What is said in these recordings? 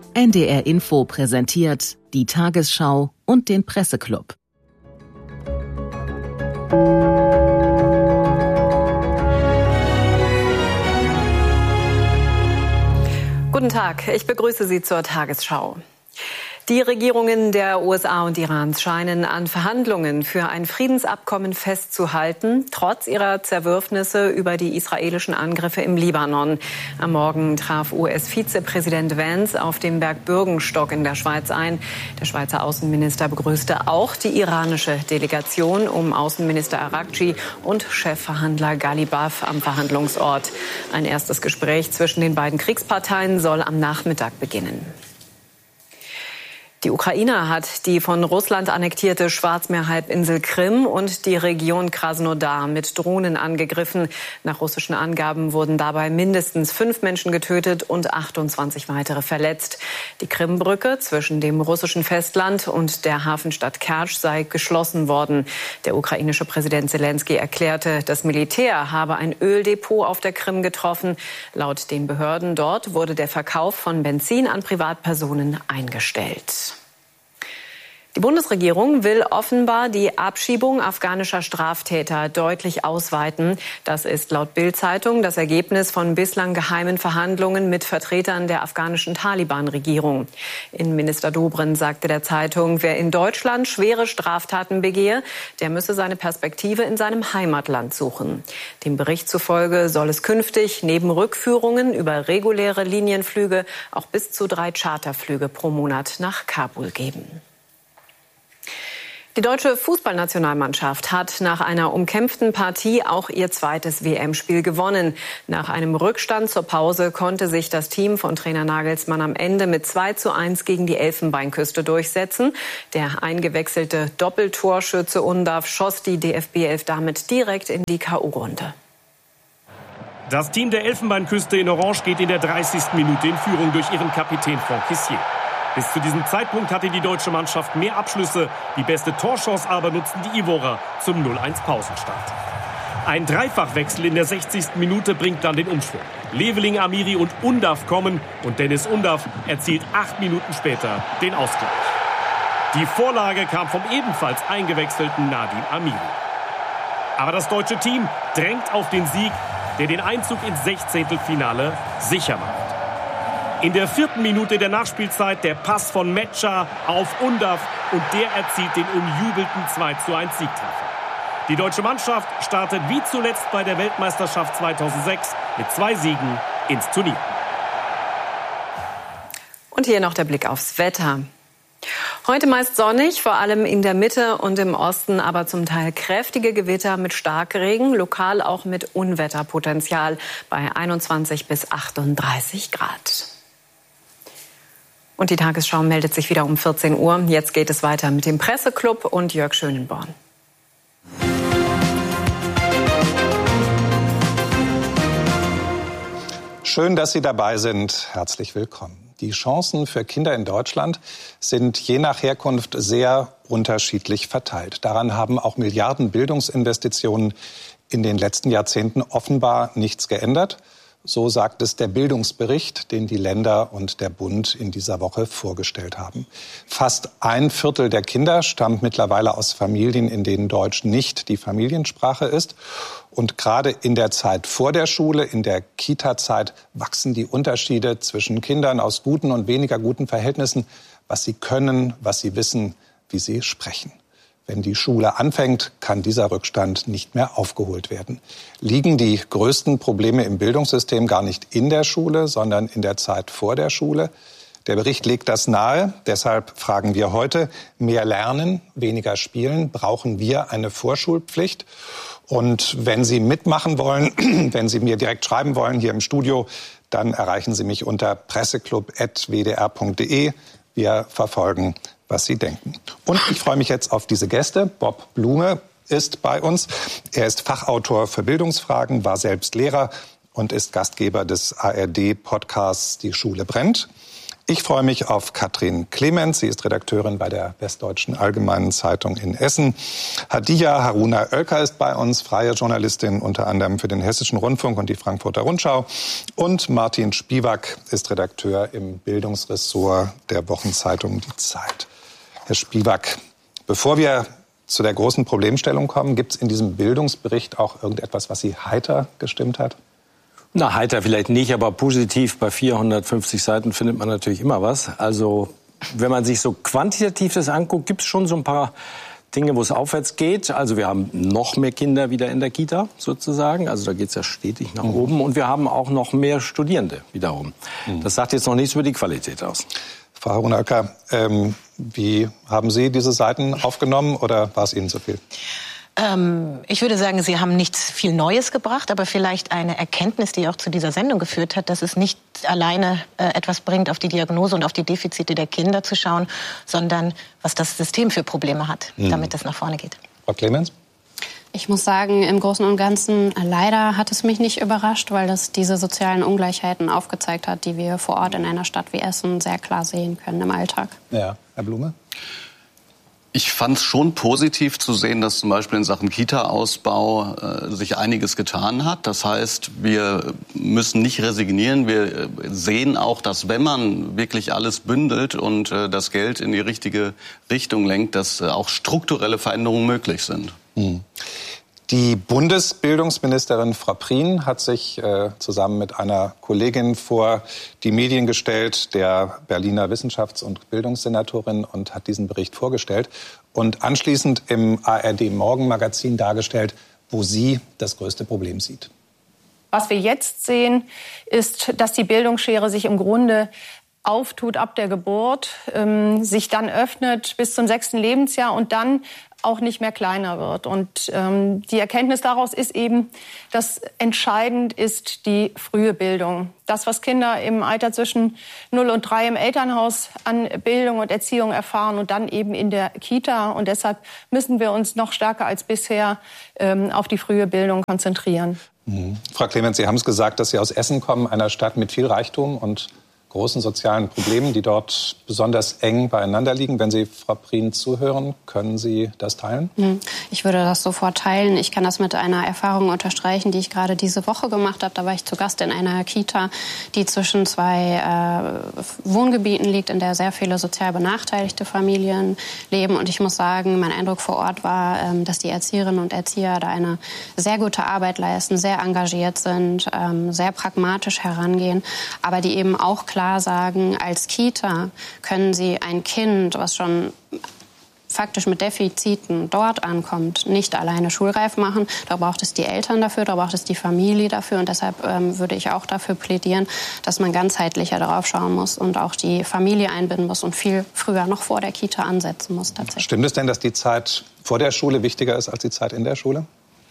NDR Info präsentiert die Tagesschau und den Presseclub. Guten Tag, ich begrüße Sie zur Tagesschau. Die Regierungen der USA und Irans scheinen an Verhandlungen für ein Friedensabkommen festzuhalten, trotz ihrer Zerwürfnisse über die israelischen Angriffe im Libanon. Am Morgen traf US-Vizepräsident Vance auf dem Berg Bürgenstock in der Schweiz ein. Der Schweizer Außenminister begrüßte auch die iranische Delegation um Außenminister Araghchi und Chefverhandler Ghalibaf am Verhandlungsort. Ein erstes Gespräch zwischen den beiden Kriegsparteien soll am Nachmittag beginnen. Die Ukraine hat die von Russland annektierte Schwarzmeerhalbinsel Krim und die Region Krasnodar mit Drohnen angegriffen. Nach russischen Angaben wurden dabei mindestens 5 Menschen getötet und 28 weitere verletzt. Die Krimbrücke zwischen dem russischen Festland und der Hafenstadt Kertsch sei geschlossen worden. Der ukrainische Präsident Selenskyj erklärte, das Militär habe ein Öldepot auf der Krim getroffen. Laut den Behörden dort wurde der Verkauf von Benzin an Privatpersonen eingestellt. Die Bundesregierung will offenbar die Abschiebung afghanischer Straftäter deutlich ausweiten. Das ist laut Bild-Zeitung das Ergebnis von bislang geheimen Verhandlungen mit Vertretern der afghanischen Taliban-Regierung. Innenminister Dobrindt sagte der Zeitung, wer in Deutschland schwere Straftaten begehe, der müsse seine Perspektive in seinem Heimatland suchen. Dem Bericht zufolge soll es künftig neben Rückführungen über reguläre Linienflüge auch bis zu 3 Charterflüge pro Monat nach Kabul geben. Die deutsche Fußballnationalmannschaft hat nach einer umkämpften Partie auch ihr zweites WM-Spiel gewonnen. Nach einem Rückstand zur Pause konnte sich das Team von Trainer Nagelsmann am Ende mit 2:1 gegen die Elfenbeinküste durchsetzen. Der eingewechselte Doppeltorschütze Undav schoss die DFB 11 damit direkt in die K.O.-Runde. Das Team der Elfenbeinküste in Orange geht in der 30. Minute in Führung durch ihren Kapitän Franck Kessié. Bis zu diesem Zeitpunkt hatte die deutsche Mannschaft mehr Abschlüsse. Die beste Torchance aber nutzten die Ivorer zum 0:1 Pausenstand. Ein Dreifachwechsel in der 60. Minute bringt dann den Umschwung. Leveling, Amiri und Undav kommen und Dennis Undav erzielt 8 Minuten später den Ausgleich. Die Vorlage kam vom ebenfalls eingewechselten Nadim Amiri. Aber das deutsche Team drängt auf den Sieg, der den Einzug ins 16. sicher macht. In der 4. Minute der Nachspielzeit der Pass von Mecha auf Undav und der erzielt den umjubelten 2:1 Siegtreffer. Die deutsche Mannschaft startet wie zuletzt bei der Weltmeisterschaft 2006 mit 2 Siegen ins Turnier. Und hier noch der Blick aufs Wetter. Heute meist sonnig, vor allem in der Mitte und im Osten, aber zum Teil kräftige Gewitter mit Starkregen, lokal auch mit Unwetterpotenzial bei 21 bis 38 Grad. Und die Tagesschau meldet sich wieder um 14 Uhr. Jetzt geht es weiter mit dem Presseclub und Jörg Schönenborn. Schön, dass Sie dabei sind. Herzlich willkommen. Die Chancen für Kinder in Deutschland sind je nach Herkunft sehr unterschiedlich verteilt. Daran haben auch Milliarden Bildungsinvestitionen in den letzten Jahrzehnten offenbar nichts geändert. So sagt es der Bildungsbericht, den die Länder und der Bund in dieser Woche vorgestellt haben. Fast 1/4 der Kinder stammt mittlerweile aus Familien, in denen Deutsch nicht die Familiensprache ist. Und gerade in der Zeit vor der Schule, in der Kita-Zeit, wachsen die Unterschiede zwischen Kindern aus guten und weniger guten Verhältnissen, was sie können, was sie wissen, wie sie sprechen. Wenn die Schule anfängt, kann dieser Rückstand nicht mehr aufgeholt werden. Liegen die größten Probleme im Bildungssystem gar nicht in der Schule, sondern in der Zeit vor der Schule? Der Bericht legt das nahe. Deshalb fragen wir heute, mehr lernen, weniger spielen. Brauchen wir eine Vorschulpflicht? Und wenn Sie mitmachen wollen, wenn Sie mir direkt schreiben wollen hier im Studio, dann erreichen Sie mich unter presseclub@wdr.de. Wir verfolgen, was Sie denken. Und ich freue mich jetzt auf diese Gäste. Bob Blume ist bei uns. Er ist Fachautor für Bildungsfragen, war selbst Lehrer und ist Gastgeber des ARD-Podcasts Die Schule brennt. Ich freue mich auf Katrin Clemens. Sie ist Redakteurin bei der Westdeutschen Allgemeinen Zeitung in Essen. Hadiya Haruna Oelker ist bei uns, freie Journalistin unter anderem für den Hessischen Rundfunk und die Frankfurter Rundschau. Und Martin Spivak ist Redakteur im Bildungsressort der Wochenzeitung Die Zeit. Herr Spivak, bevor wir zu der großen Problemstellung kommen, gibt es in diesem Bildungsbericht auch irgendetwas, was Sie heiter gestimmt hat? Na, heiter vielleicht nicht, aber positiv. Bei 450 Seiten findet man natürlich immer was. Also, wenn man sich so quantitativ das anguckt, gibt es schon so ein paar Dinge, wo es aufwärts geht. Also, wir haben noch mehr Kinder wieder in der Kita, sozusagen. Also, da geht es ja stetig nach oben. Und wir haben auch noch mehr Studierende wiederum. Das sagt jetzt noch nichts über die Qualität aus. Frau Haruna Oelker, wie haben Sie diese Seiten aufgenommen oder war es Ihnen zu viel? Ich würde sagen, Sie haben nichts viel Neues gebracht, aber vielleicht eine Erkenntnis, die auch zu dieser Sendung geführt hat, dass es nicht alleine etwas bringt, auf die Diagnose und auf die Defizite der Kinder zu schauen, sondern was das System für Probleme hat, damit es nach vorne geht. Frau Clemens? Ich muss sagen, im Großen und Ganzen, leider hat es mich nicht überrascht, weil das diese sozialen Ungleichheiten aufgezeigt hat, die wir vor Ort in einer Stadt wie Essen sehr klar sehen können im Alltag. Ja, Herr Blume? Ich fand es schon positiv zu sehen, dass zum Beispiel in Sachen Kita-Ausbau sich einiges getan hat. Das heißt, wir müssen nicht resignieren. Wir sehen auch, dass wenn man wirklich alles bündelt und das Geld in die richtige Richtung lenkt, dass auch strukturelle Veränderungen möglich sind. Die Bundesbildungsministerin Frau Prien hat sich zusammen mit einer Kollegin vor die Medien gestellt, der Berliner Wissenschafts- und Bildungssenatorin, und hat diesen Bericht vorgestellt und anschließend im ARD-Morgenmagazin dargestellt, wo sie das größte Problem sieht. Was wir jetzt sehen, ist, dass die Bildungsschere sich im Grunde auftut ab der Geburt, sich dann öffnet bis zum 6. Lebensjahr und dann auch nicht mehr kleiner wird. Und die Erkenntnis daraus ist eben, dass entscheidend ist die frühe Bildung. Das, was Kinder im Alter zwischen 0 und 3 im Elternhaus an Bildung und Erziehung erfahren und dann eben in der Kita. Und deshalb müssen wir uns noch stärker als bisher auf die frühe Bildung konzentrieren. Frau Clemens, Sie haben es gesagt, dass Sie aus Essen kommen, einer Stadt mit viel Reichtum und großen sozialen Problemen, die dort besonders eng beieinander liegen. Wenn Sie Frau Prien zuhören, können Sie das teilen? Ich würde das sofort teilen. Ich kann das mit einer Erfahrung unterstreichen, die ich gerade diese Woche gemacht habe. Da war ich zu Gast in einer Kita, die zwischen 2 Wohngebieten liegt, in der sehr viele sozial benachteiligte Familien leben. Und ich muss sagen, mein Eindruck vor Ort war, dass die Erzieherinnen und Erzieher da eine sehr gute Arbeit leisten, sehr engagiert sind, sehr pragmatisch herangehen, aber die eben auch klar sagen, als Kita können Sie ein Kind, was schon faktisch mit Defiziten dort ankommt, nicht alleine schulreif machen. Da braucht es die Eltern dafür, da braucht es die Familie dafür. Und deshalb würde ich auch dafür plädieren, dass man ganzheitlicher darauf schauen muss und auch die Familie einbinden muss und viel früher noch vor der Kita ansetzen muss tatsächlich. Stimmt es denn, dass die Zeit vor der Schule wichtiger ist als die Zeit in der Schule?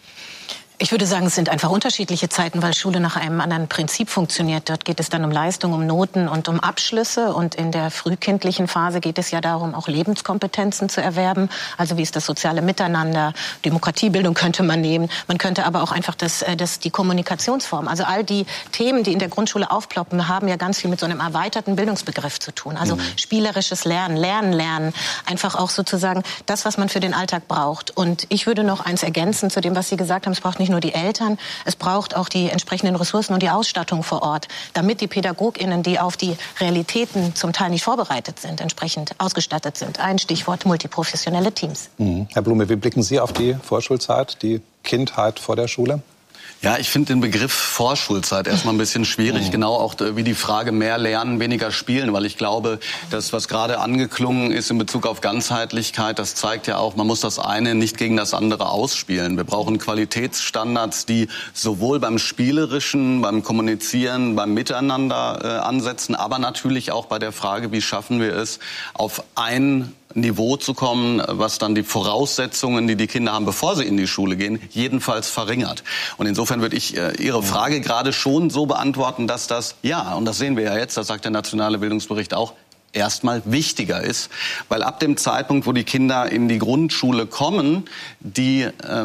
Ich würde sagen, es sind einfach unterschiedliche Zeiten, weil Schule nach einem anderen Prinzip funktioniert. Dort geht es dann um Leistung, um Noten und um Abschlüsse. Und in der frühkindlichen Phase geht es ja darum, auch Lebenskompetenzen zu erwerben. Also wie ist das soziale Miteinander, Demokratiebildung könnte man nehmen. Man könnte aber auch einfach die Kommunikationsform. Also all die Themen, die in der Grundschule aufploppen, haben ja ganz viel mit so einem erweiterten Bildungsbegriff zu tun. Also spielerisches Lernen, Lernen. Einfach auch sozusagen das, was man für den Alltag braucht. Und ich würde noch eins ergänzen zu dem, was Sie gesagt haben. Es braucht nicht nur die Eltern, es braucht auch die entsprechenden Ressourcen und die Ausstattung vor Ort, damit die PädagogInnen, die auf die Realitäten zum Teil nicht vorbereitet sind, entsprechend ausgestattet sind. Ein Stichwort: multiprofessionelle Teams. Herr Blume, wie blicken Sie auf die Vorschulzeit, die Kindheit vor der Schule? Ja, ich finde den Begriff Vorschulzeit erstmal ein bisschen schwierig. Genau auch wie die Frage mehr lernen, weniger spielen. Weil ich glaube, das, was gerade angeklungen ist in Bezug auf Ganzheitlichkeit, das zeigt ja auch, man muss das eine nicht gegen das andere ausspielen. Wir brauchen Qualitätsstandards, die sowohl beim Spielerischen, beim Kommunizieren, beim Miteinander ansetzen, aber natürlich auch bei der Frage, wie schaffen wir es, auf ein Niveau zu kommen, was dann die Voraussetzungen, die die Kinder haben, bevor sie in die Schule gehen, jedenfalls verringert. Und insofern würde ich Ihre Frage gerade schon so beantworten, dass das, ja, und das sehen wir ja jetzt, das sagt der Nationale Bildungsbericht auch, erstmal wichtiger ist, weil ab dem Zeitpunkt, wo die Kinder in die Grundschule kommen, die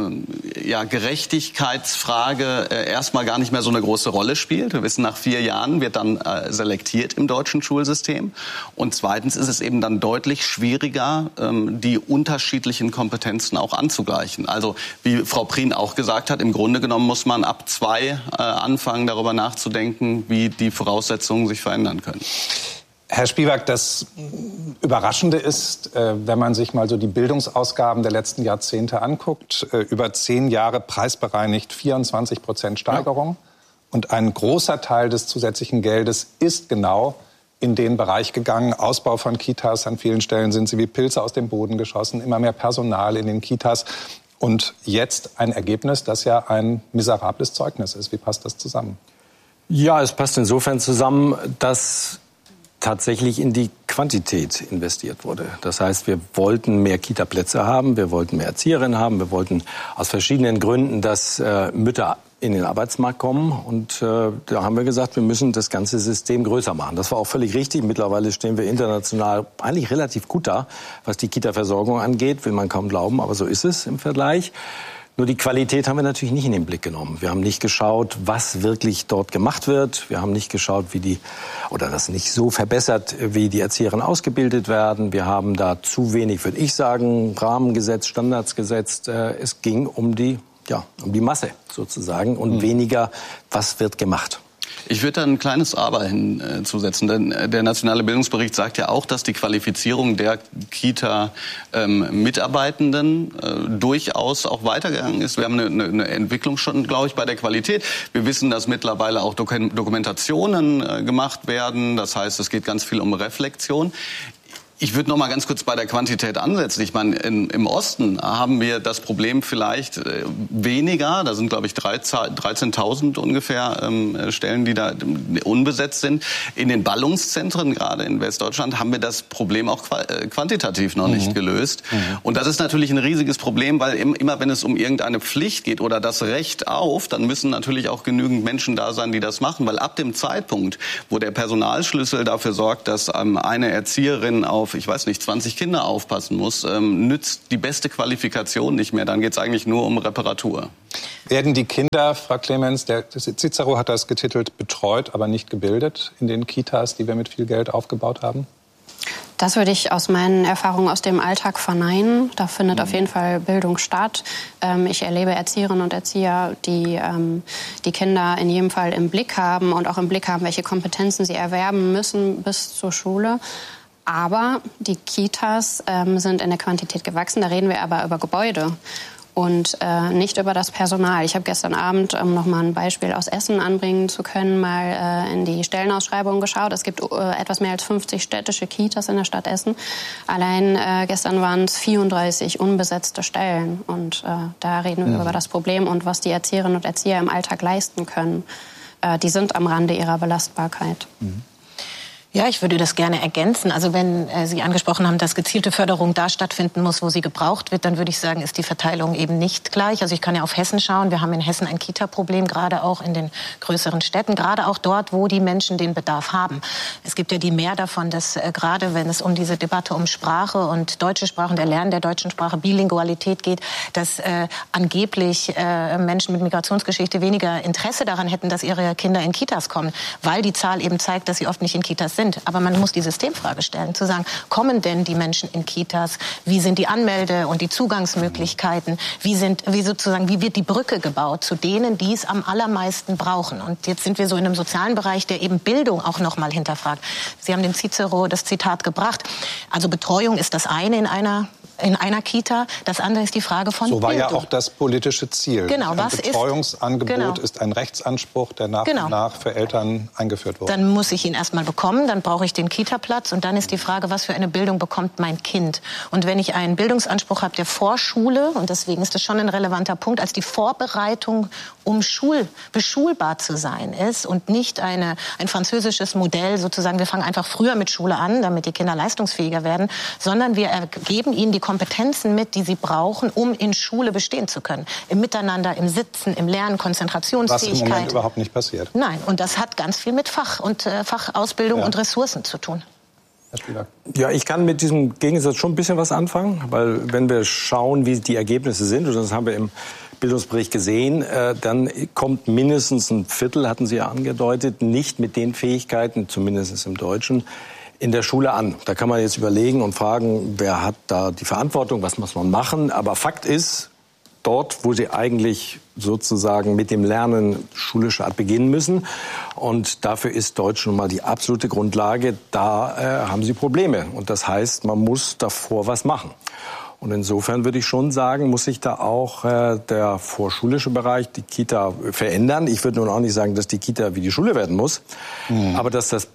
Gerechtigkeitsfrage erstmal gar nicht mehr so eine große Rolle spielt. Wir wissen, nach 4 Jahren wird dann selektiert im deutschen Schulsystem. Und zweitens ist es eben dann deutlich schwieriger, die unterschiedlichen Kompetenzen auch anzugleichen. Also wie Frau Prien auch gesagt hat, im Grunde genommen muss man ab 2 anfangen, darüber nachzudenken, wie die Voraussetzungen sich verändern können. Herr Spivak, das Überraschende ist, wenn man sich mal so die Bildungsausgaben der letzten Jahrzehnte anguckt, über 10 Jahre preisbereinigt 24% Steigerung. Ja. Und ein großer Teil des zusätzlichen Geldes ist genau in den Bereich gegangen. Ausbau von Kitas, an vielen Stellen sind sie wie Pilze aus dem Boden geschossen, immer mehr Personal in den Kitas. Und jetzt ein Ergebnis, das ja ein miserables Zeugnis ist. Wie passt das zusammen? Ja, es passt insofern zusammen, dass tatsächlich in die Quantität investiert wurde. Das heißt, wir wollten mehr Kita-Plätze haben, wir wollten mehr Erzieherinnen haben, wir wollten aus verschiedenen Gründen, dass Mütter in den Arbeitsmarkt kommen. Und da haben wir gesagt, wir müssen das ganze System größer machen. Das war auch völlig richtig. Mittlerweile stehen wir international eigentlich relativ gut da, was die Kita-Versorgung angeht. Will man kaum glauben, aber so ist es im Vergleich. Nur die Qualität haben wir natürlich nicht in den Blick genommen. Wir haben nicht geschaut, was wirklich dort gemacht wird. Wir haben nicht geschaut, das nicht so verbessert, wie die Erzieherinnen ausgebildet werden. Wir haben da zu wenig, würde ich sagen, Rahmen gesetzt, Standards gesetzt. Es ging um die Masse sozusagen und weniger, was wird gemacht. Ich würde da ein kleines Aber hinzusetzen, denn der nationale Bildungsbericht sagt ja auch, dass die Qualifizierung der Kita-Mitarbeitenden durchaus auch weitergegangen ist. Wir haben eine Entwicklung schon, glaube ich, bei der Qualität. Wir wissen, dass mittlerweile auch Dokumentationen gemacht werden. Das heißt, es geht ganz viel um Reflexion. Ich würde noch mal ganz kurz bei der Quantität ansetzen. Ich meine, im Osten haben wir das Problem vielleicht weniger. Da sind, glaube ich, 13.000 ungefähr Stellen, die da unbesetzt sind. In den Ballungszentren, gerade in Westdeutschland, haben wir das Problem auch quantitativ noch nicht gelöst. Und das ist natürlich ein riesiges Problem, weil immer wenn es um irgendeine Pflicht geht oder das Recht auf, dann müssen natürlich auch genügend Menschen da sein, die das machen. Weil ab dem Zeitpunkt, wo der Personalschlüssel dafür sorgt, dass eine Erzieherin auf 20 Kinder aufpassen muss, nützt die beste Qualifikation nicht mehr. Dann geht es eigentlich nur um Reparatur. Werden die Kinder, Frau Clemens, der Cicero hat das getitelt, betreut, aber nicht gebildet in den Kitas, die wir mit viel Geld aufgebaut haben? Das würde ich aus meinen Erfahrungen aus dem Alltag verneinen. Da findet auf jeden Fall Bildung statt. Ich erlebe Erzieherinnen und Erzieher, die die Kinder in jedem Fall im Blick haben und auch im Blick haben, welche Kompetenzen sie erwerben müssen bis zur Schule. Aber die Kitas sind in der Quantität gewachsen. Da reden wir aber über Gebäude und nicht über das Personal. Ich habe gestern Abend, um noch mal ein Beispiel aus Essen anbringen zu können, mal in die Stellenausschreibung geschaut. Es gibt etwas mehr als 50 städtische Kitas in der Stadt Essen. Allein gestern waren es 34 unbesetzte Stellen. Und da reden wir über das Problem und was die Erzieherinnen und Erzieher im Alltag leisten können. Die sind am Rande ihrer Belastbarkeit. Ja, ich würde das gerne ergänzen. Also wenn Sie angesprochen haben, dass gezielte Förderung da stattfinden muss, wo sie gebraucht wird, dann würde ich sagen, ist die Verteilung eben nicht gleich. Also ich kann ja auf Hessen schauen. Wir haben in Hessen ein Kita-Problem, gerade auch in den größeren Städten, gerade auch dort, wo die Menschen den Bedarf haben. Es gibt ja die Mehr davon, dass gerade wenn es um diese Debatte um Sprache und deutsche Sprache und Erlernen der deutschen Sprache, Bilingualität geht, dass angeblich Menschen mit Migrationsgeschichte weniger Interesse daran hätten, dass ihre Kinder in Kitas kommen, weil die Zahl eben zeigt, dass sie oft nicht in Kitas sind. Aber man muss die Systemfrage stellen, zu sagen, kommen denn die Menschen in Kitas? Wie sind die Anmelde- und die Zugangsmöglichkeiten? Wie wird die Brücke gebaut zu denen, die es am allermeisten brauchen? Und jetzt sind wir so in einem sozialen Bereich, der eben Bildung auch noch mal hinterfragt. Sie haben dem Cicero das Zitat gebracht. Also Betreuung ist das eine in einer Kita. Das andere ist die Frage von Bildung. So war ja auch das politische Ziel. Genau, ein Betreuungsangebot ist ein Rechtsanspruch, der nach und nach für Eltern eingeführt wurde. Dann muss ich ihn erst mal bekommen, dann brauche ich den Kita-Platz und dann ist die Frage, was für eine Bildung bekommt mein Kind? Und wenn ich einen Bildungsanspruch habe der Vorschule, und deswegen ist das schon ein relevanter Punkt, als die Vorbereitung, um beschulbar zu sein ist und nicht ein französisches Modell, sozusagen, wir fangen einfach früher mit Schule an, damit die Kinder leistungsfähiger werden, sondern wir geben ihnen die Kompetenzen mit, die sie brauchen, um in Schule bestehen zu können. Im Miteinander, im Sitzen, im Lernen, Konzentrationsfähigkeit. Was im Moment überhaupt nicht passiert. Nein, und das hat ganz viel mit Fachausbildung und Ressourcen zu tun. Ja, ich kann mit diesem Gegensatz schon ein bisschen was anfangen, weil wenn wir schauen, wie die Ergebnisse sind, und das haben wir im Bildungsbericht gesehen, dann kommt mindestens ein Viertel, hatten Sie ja angedeutet, nicht mit den Fähigkeiten, zumindest im Deutschen, in der Schule an. Da kann man jetzt überlegen und fragen, wer hat da die Verantwortung, was muss man machen. Aber Fakt ist, dort, wo sie eigentlich sozusagen mit dem Lernen schulischer Art beginnen müssen. Und dafür ist Deutsch nun mal die absolute Grundlage. Da haben sie Probleme. Und das heißt, man muss davor was machen. Und insofern würde ich schon sagen, muss sich da auch der vorschulische Bereich, die Kita, verändern. Ich würde nun auch nicht sagen, dass die Kita wie die Schule werden muss. Aber dass das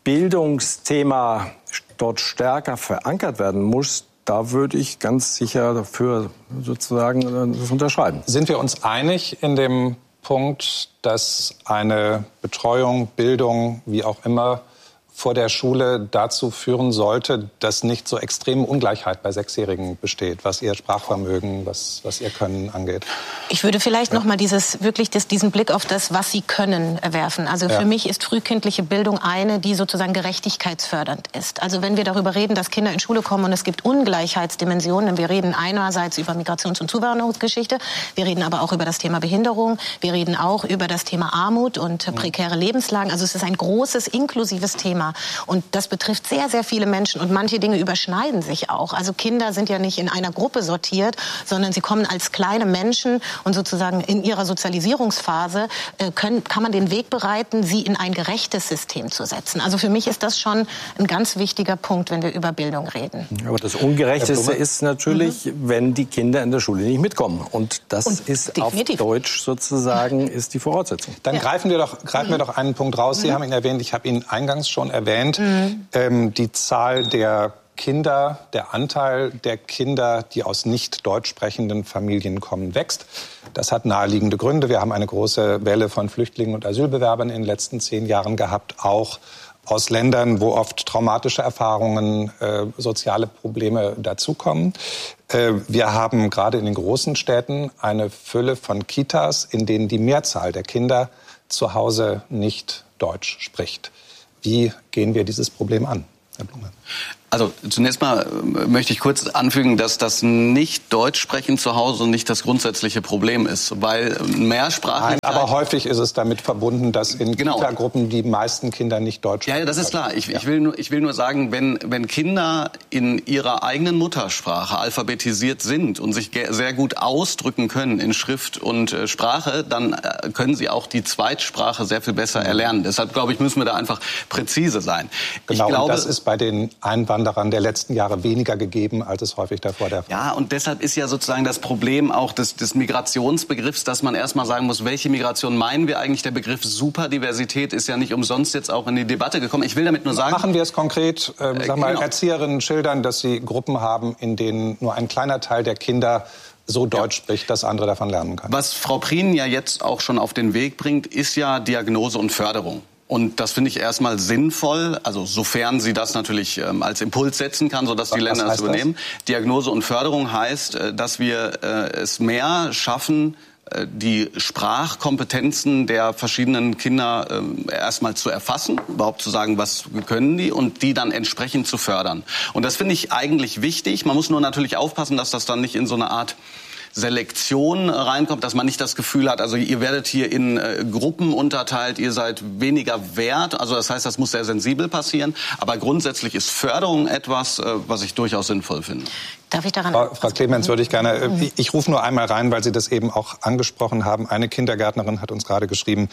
Bildungsthema dort stärker verankert werden muss, da würde ich ganz sicher dafür sozusagen das unterschreiben. Sind wir uns einig in dem Punkt, dass eine Betreuung, Bildung, wie auch immer, vor der Schule dazu führen sollte, dass nicht so extreme Ungleichheit bei Sechsjährigen besteht, was ihr Sprachvermögen, was ihr Können angeht? Ich würde vielleicht noch mal diesen Blick auf das, was sie können, werfen. Also für mich ist frühkindliche Bildung eine, die sozusagen gerechtigkeitsfördernd ist. Also wenn wir darüber reden, dass Kinder in Schule kommen und es gibt Ungleichheitsdimensionen, wir reden einerseits über Migrations- und Zuwanderungsgeschichte, wir reden aber auch über das Thema Behinderung, wir reden auch über das Thema Armut und prekäre Lebenslagen. Also es ist ein großes, inklusives Thema. Und das betrifft sehr, sehr viele Menschen. Und manche Dinge überschneiden sich auch. Also Kinder sind ja nicht in einer Gruppe sortiert, sondern sie kommen als kleine Menschen und sozusagen in ihrer Sozialisierungsphase kann man den Weg bereiten, sie in ein gerechtes System zu setzen. Also für mich ist das schon ein ganz wichtiger Punkt, wenn wir über Bildung reden. Aber das Ungerechteste ist natürlich, wenn die Kinder in der Schule nicht mitkommen. Und das ist definitiv. Auf Deutsch sozusagen ist die Voraussetzung. Dann greifen wir doch einen Punkt raus. Sie haben ihn erwähnt, ich habe ihn eingangs schon erwähnt. Die Zahl der Kinder, der Anteil der Kinder, die aus nicht deutsch sprechenden Familien kommen, wächst. Das hat naheliegende Gründe. Wir haben eine große Welle von Flüchtlingen und Asylbewerbern in den letzten 10 Jahren gehabt, auch aus Ländern, wo oft traumatische Erfahrungen, soziale Probleme dazukommen. Wir haben gerade in den großen Städten eine Fülle von Kitas, in denen die Mehrzahl der Kinder zu Hause nicht Deutsch spricht. Wie gehen wir dieses Problem an, Herr Blume? Also zunächst mal möchte ich kurz anfügen, dass das nicht Deutsch sprechen zu Hause nicht das grundsätzliche Problem ist, weil Mehrsprachigkeit... Nein, aber häufig ist es damit verbunden, dass in Kita-Gruppen die meisten Kinder nicht Deutsch sprechen. Ja, das ist klar. Ich will nur sagen, wenn Kinder in ihrer eigenen Muttersprache alphabetisiert sind und sich sehr gut ausdrücken können in Schrift und Sprache, dann können sie auch die Zweitsprache sehr viel besser erlernen. Deshalb, glaube ich, müssen wir da einfach präzise sein. Genau, ich glaube, und das ist bei den Einwanderern der letzten Jahre weniger gegeben, als es häufig davor der Fall war. Ja, und deshalb ist ja sozusagen das Problem auch des Migrationsbegriffs, dass man erstmal sagen muss, welche Migration meinen wir eigentlich? Der Begriff Superdiversität ist ja nicht umsonst jetzt auch in die Debatte gekommen. Ich will damit nur sagen... Machen wir es konkret. Erzieherinnen schildern, dass sie Gruppen haben, in denen nur ein kleiner Teil der Kinder so Deutsch spricht, dass andere davon lernen können. Was Frau Prien ja jetzt auch schon auf den Weg bringt, ist ja Diagnose und Förderung. Und das finde ich erstmal sinnvoll, also sofern sie das natürlich als Impuls setzen kann, sodass die Länder das übernehmen. Diagnose und Förderung heißt, dass wir es mehr schaffen, die Sprachkompetenzen der verschiedenen Kinder erstmal zu erfassen, überhaupt zu sagen, was können die, und die dann entsprechend zu fördern. Und das finde ich eigentlich wichtig. Man muss nur natürlich aufpassen, dass das dann nicht in so eine Art Selektion reinkommt, dass man nicht das Gefühl hat, also ihr werdet hier in Gruppen unterteilt, ihr seid weniger wert. Also das heißt, das muss sehr sensibel passieren. Aber grundsätzlich ist Förderung etwas, was ich durchaus sinnvoll finde. Darf ich daran? Frau Clemens, würde ich gerne, ich rufe nur einmal rein, weil Sie das eben auch angesprochen haben. Eine Kindergärtnerin hat uns gerade geschrieben,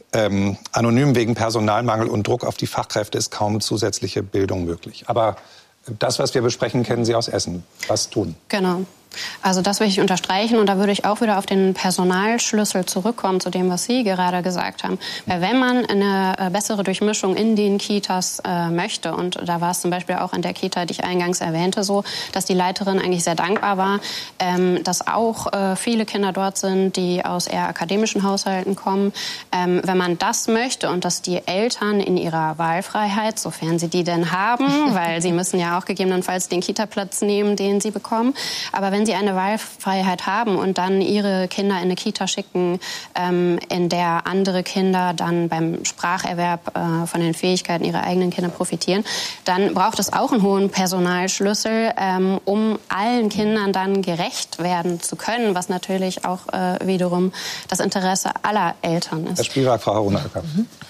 anonym wegen Personalmangel und Druck auf die Fachkräfte ist kaum zusätzliche Bildung möglich. Aber das, was wir besprechen, kennen Sie aus Essen. Was tun? Genau. Also das will ich unterstreichen, und da würde ich auch wieder auf den Personalschlüssel zurückkommen, zu dem, was Sie gerade gesagt haben. Weil wenn man eine bessere Durchmischung in den Kitas möchte, und da war es zum Beispiel auch in der Kita, die ich eingangs erwähnte, so, dass die Leiterin eigentlich sehr dankbar war, dass auch viele Kinder dort sind, die aus eher akademischen Haushalten kommen. Wenn man das möchte und dass die Eltern in ihrer Wahlfreiheit, sofern sie die denn haben, weil sie müssen ja auch gegebenenfalls den Kita-Platz nehmen, den sie bekommen, aber wenn wenn Sie eine Wahlfreiheit haben und dann Ihre Kinder in eine Kita schicken, in der andere Kinder dann beim Spracherwerb von den Fähigkeiten ihrer eigenen Kinder profitieren, dann braucht es auch einen hohen Personalschlüssel, um allen Kindern dann gerecht werden zu können, was natürlich auch wiederum das Interesse aller Eltern ist. Herr Spivak, Frau Honecker.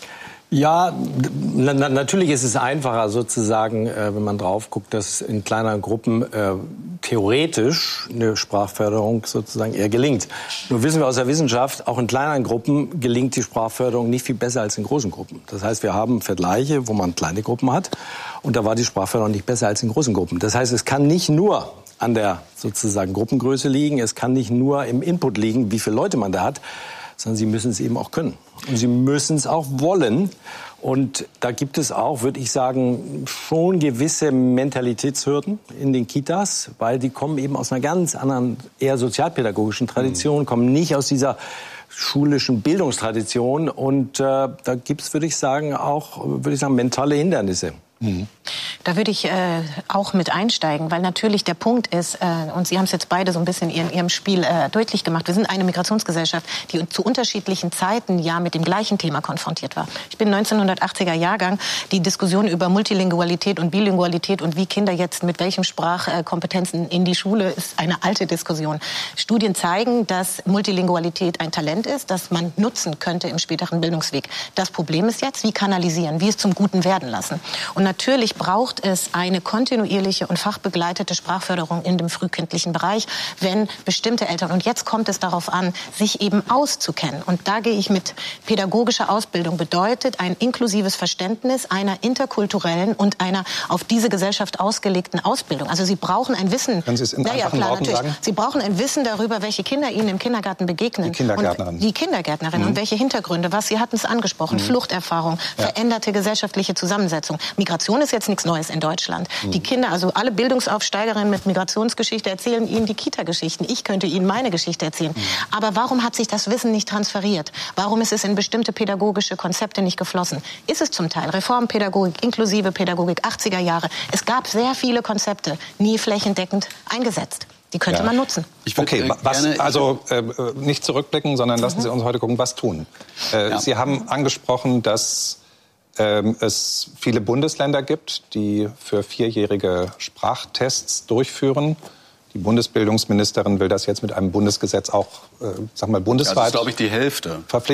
Ja, natürlich ist es einfacher sozusagen, wenn man drauf guckt, dass in kleineren Gruppen theoretisch eine Sprachförderung sozusagen eher gelingt. Nur wissen wir aus der Wissenschaft, auch in kleineren Gruppen gelingt die Sprachförderung nicht viel besser als in großen Gruppen. Das heißt, wir haben Vergleiche, wo man kleine Gruppen hat und da war die Sprachförderung nicht besser als in großen Gruppen. Das heißt, es kann nicht nur an der sozusagen Gruppengröße liegen, es kann nicht nur im Input liegen, wie viele Leute man da hat, sondern sie müssen es eben auch können. Und sie müssen es auch wollen. Und da gibt es auch, würde ich sagen, schon gewisse Mentalitätshürden in den Kitas, weil die kommen eben aus einer ganz anderen, eher sozialpädagogischen Tradition, kommen nicht aus dieser schulischen Bildungstradition. Und da gibt es, würde ich sagen, mentale Hindernisse. Da würde ich auch mit einsteigen, weil natürlich der Punkt ist, und Sie haben es jetzt beide so ein bisschen in Ihrem Spiel deutlich gemacht, wir sind eine Migrationsgesellschaft, die zu unterschiedlichen Zeiten ja mit dem gleichen Thema konfrontiert war. Ich bin 1980er Jahrgang. Die Diskussion über Multilingualität und Bilingualität und wie Kinder jetzt mit welchen Sprachkompetenzen in die Schule ist eine alte Diskussion. Studien zeigen, dass Multilingualität ein Talent ist, das man nutzen könnte im späteren Bildungsweg. Das Problem ist jetzt, wie kanalisieren, wie es zum Guten werden lassen. Und natürlich braucht es eine kontinuierliche und fachbegleitete Sprachförderung in dem frühkindlichen Bereich, wenn bestimmte Eltern, und jetzt kommt es darauf an, sich eben auszukennen. Und da gehe ich mit pädagogischer Ausbildung, bedeutet ein inklusives Verständnis einer interkulturellen und einer auf diese Gesellschaft ausgelegten Ausbildung. Also Sie brauchen ein Wissen. Können Sie es in einfachen Worten sagen? Sie brauchen ein Wissen darüber, welche Kinder Ihnen im Kindergarten begegnen. Die Kindergärtnerin. Und die Kindergärtnerin. Und welche Hintergründe, Sie hatten es angesprochen, Fluchterfahrung, veränderte gesellschaftliche Zusammensetzung. Migration ist jetzt nichts Neues in Deutschland. Die Kinder, also alle Bildungsaufsteigerinnen mit Migrationsgeschichte erzählen Ihnen die Kita-Geschichten. Ich könnte Ihnen meine Geschichte erzählen. Aber warum hat sich das Wissen nicht transferiert? Warum ist es in bestimmte pädagogische Konzepte nicht geflossen? Ist es zum Teil Reformpädagogik, inklusive Pädagogik, 80er Jahre. Es gab sehr viele Konzepte, nie flächendeckend eingesetzt. Die könnte man nutzen. Okay, nicht zurückblicken, sondern lassen Sie uns heute gucken, was tun. Sie haben angesprochen, dass es viele Bundesländer gibt, die für 4-jährige Sprachtests durchführen. Die Bundesbildungsministerin will das jetzt mit einem Bundesgesetz auch, bundesweit. Das ist, glaube ich, die Hälfte.